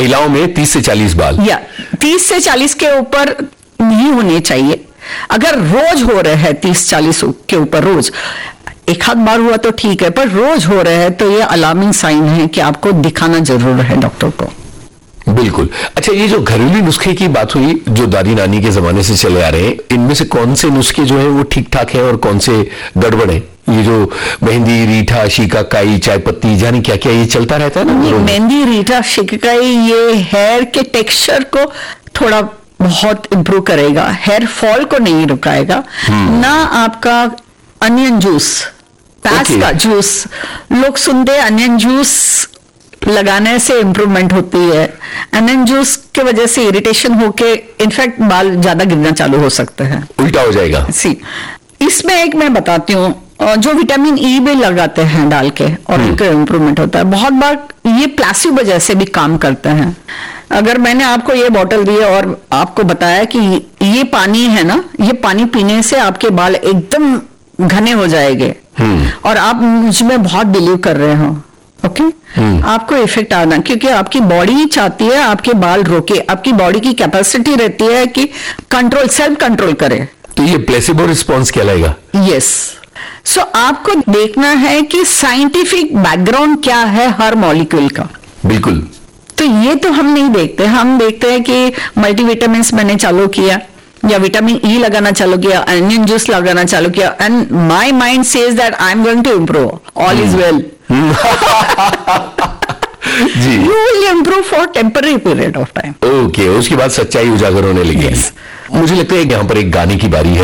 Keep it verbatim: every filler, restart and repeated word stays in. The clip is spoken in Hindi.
महिलाओं में तीस से चालीस बाल, या तीस से चालीस के ऊपर नहीं होने चाहिए। अगर रोज हो रहे हैं तीस चालीस के ऊपर, रोज एक आध बार हुआ तो ठीक है, पर रोज हो रहे हैं तो ये अलार्मिंग साइन है कि आपको दिखाना जरूर है डॉक्टर को। बिल्कुल। अच्छा, ये जो घरेलू नुस्खे की बात हुई जो दादी नानी के जमाने से चले आ रहे हैं, इनमें से कौन से नुस्खे जो है वो ठीक ठाक है और कौन से गड़बड़ है? ये जो मेहंदी, रीठा, शिकाकाई, चाय पत्ती, जाने क्या क्या, ये चलता रहता है ना? मेहंदी, रीठा, शिकाकाई ये हेयर के टेक्सचर को थोड़ा बहुत इंप्रूव करेगा, हेयर फॉल को नहीं रुकाएगा ना। आपका अनियन जूस, प्याज okay. का जूस, लोग सुनते हैं अनियन जूस लगाने से इंप्रूवमेंट होती है। अनियन जूस के वजह से इरिटेशन होके इनफैक्ट बाल ज्यादा गिरना चालू हो सकते हैं, उल्टा हो जाएगा। सी इसमें एक मैं बताती हूँ, जो विटामिन ई भी लगाते हैं डाल के और उनका इंप्रूवमेंट होता है। बहुत बार ये प्लासिबो जैसे भी काम करते हैं। अगर मैंने आपको ये बोतल दी और आपको बताया कि ये पानी है ना, ये पानी पीने से आपके बाल एकदम घने हो जाएंगे और आप मुझ में बहुत बिलीव कर रहे हो, ओके okay? आपको इफेक्ट आना, क्योंकि आपकी बॉडी चाहती है आपके बाल रोके। आपकी बॉडी की कैपेसिटी रहती है कि कंट्रोल, सेल्फ कंट्रोल करे। तो ये प्लेसिबो रिस्पॉन्स कहलाएगा। यस, सो आपको देखना है कि साइंटिफिक बैकग्राउंड क्या है हर मॉलिक्यूल का। बिल्कुल। तो ये तो हम नहीं देखते, हम देखते हैं कि मल्टीविटामिन मैंने चालू किया या विटामिन ई लगाना चालू किया, अनियन जूस लगाना चालू किया, and my mind says that I am going to improve, all is well. Ji, you will improve for temporary period of time. Okay, उसके बाद सच्चाई उजागर होने लगी। yes. मुझे लगता है कि यहाँ पर एक गाने की बारी है।